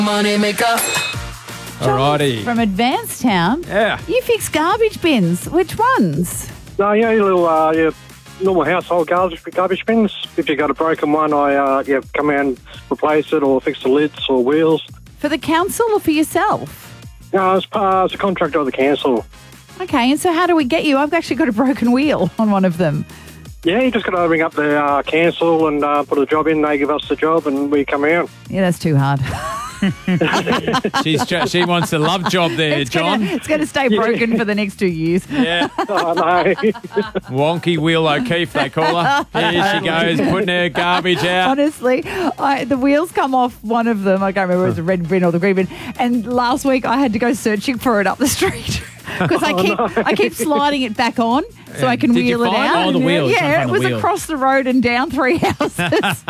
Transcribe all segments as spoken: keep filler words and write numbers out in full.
Money maker. Alrighty. From Advanced Town. Yeah. You fix garbage bins. Which ones? No, yeah, little uh, yeah, normal household garbage garbage bins. If you got a broken one, I uh, yeah come out and replace it or fix the lids or wheels. For the council or for yourself? No, it's uh, it's a contract of the council. Okay, and so how do we get you? I've actually got a broken wheel on one of them. Yeah, you just got to ring up the uh, council and uh, put a job in. They give us the job and we come out. Yeah, that's too hard. She's ju- she wants a love job there, it's John. Gonna, it's going to stay broken for the next two years. Yeah. Oh, no. Wonky Wheel O'Keefe, they call her. Here she goes, putting her garbage out. Honestly, I, the wheels come off one of them. I can't remember if it was the red bin or the green bin. And last week I had to go searching for it up the street because I keep I keep sliding it back on so I can Did you wheel it find out. it? Oh, the wheel. You're trying to Yeah, find it the was wheel. across the road and down three houses.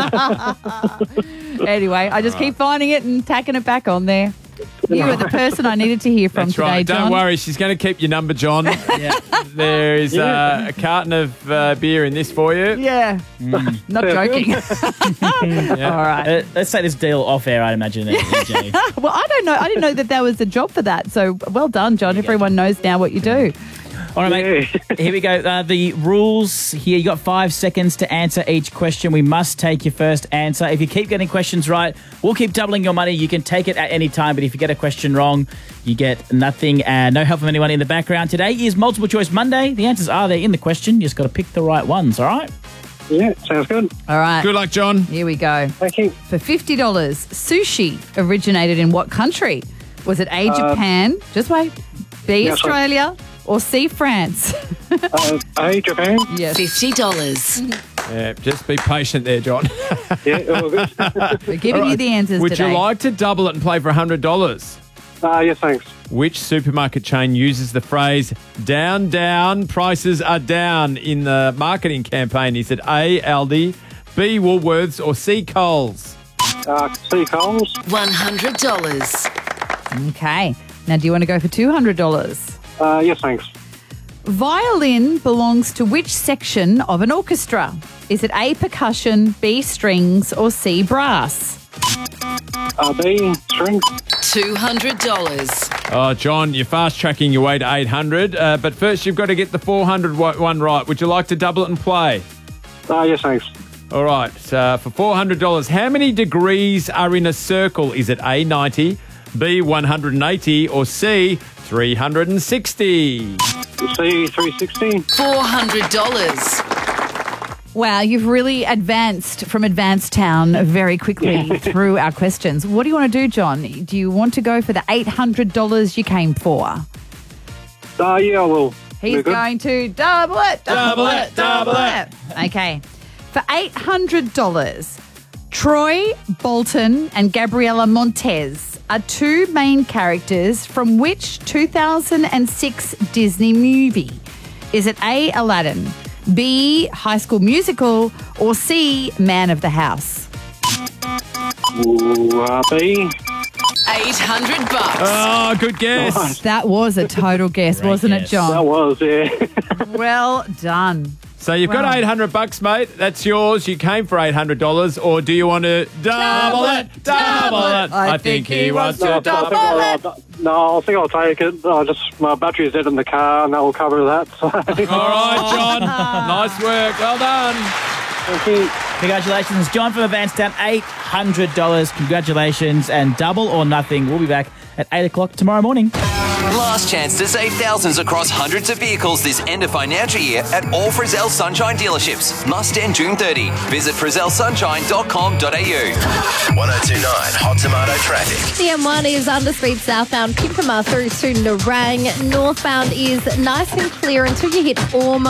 Anyway, I just keep finding it and tacking it back on there. You were the person I needed to hear from That's today, right. John. Don't worry, she's going to keep your number, John. Yeah. There is uh, a carton of uh, beer in this for you. Yeah, not joking. All right. Uh, let's take this deal off air, I'd imagine. It, E J. Well, I don't know. I didn't know that there was a job for that. So well done, John. Everyone knows now what you do. All right, mate. Yeah. Here we go. Uh, the rules here. You got five seconds to answer each question. We must take your first answer. If you keep getting questions right, we'll keep doubling your money. You can take it at any time, but if you get a question wrong, you get nothing. Uh, no help from anyone in the background. Today is Multiple Choice Monday. The answers are there in the question. You just got to pick the right ones, all right? Yeah, sounds good. All right. Good luck, John. Here we go. Thank you. For fifty dollars, sushi originated in what country? Was it A, Japan? Just wait. B, Yeah, sorry. Australia? Or C, France? Uh, hey, Japan. Yes. fifty dollars. Yeah, just be patient there, John. Yeah, all good. We're giving you the answers Would today. you like to double it and play for one hundred dollars? uh, yeah, thanks. Which supermarket chain uses the phrase down, down, prices are down in the marketing campaign? Is it A, Aldi, B, Woolworths, or C, Coles? Uh, see Coles. one hundred dollars. Okay. Now, do you want to go for two hundred dollars? Uh, yes, thanks. Violin belongs to which section of an orchestra? Is it A, percussion, B, strings, or C, brass? Uh, B, strings. two hundred dollars. Oh, John, you're fast tracking your way to eight hundred, uh, but first you've got to get the four hundred one right. Would you like to double it and play? Uh, yes, thanks. All right, uh, for four hundred dollars, how many degrees are in a circle? Is it A, ninety, B, one hundred eighty, or C, three hundred sixty? C, three sixty. four hundred dollars. Wow, you've really advanced from Advanced Town very quickly through our questions. What do you want to do, John? Do you want to go for the eight hundred dollars you came for? Uh, yeah, I will. He's We're good. going to double it, double, Double it, it, double double it. Okay. For eight hundred dollars, Troy Bolton and Gabriela Montez are two main characters from which two thousand six Disney movie? Is it A, Aladdin, B, High School Musical, or C, Man of the House? Ooh, uh, B. eight hundred bucks. Oh, good guess. That was a total guess, Great wasn't guess. it, John? That was, yeah. Well done. So you've Wow. got eight hundred bucks, mate. That's yours. You came for eight hundred dollars, or do you want to double it? Double it. I think he wants no, to I think double I'll, it. uh, no, I think I'll take it. I just my battery's dead in the car, and that will cover that. So. All right, John. Nice work. Well done. Thank you. Congratulations, John from Advanced Town. eight hundred dollars. Congratulations. And double or nothing. We'll be back at eight o'clock tomorrow morning. Last chance to save thousands across hundreds of vehicles this end of financial year at all Frizzell Sunshine dealerships. Must end June thirtieth. Visit frizzell sunshine dot com dot a u. one oh two point nine Hot Tomato Traffic. The M one is underspeed southbound Pimpama through to Nerang. Northbound is nice and clear until you hit almost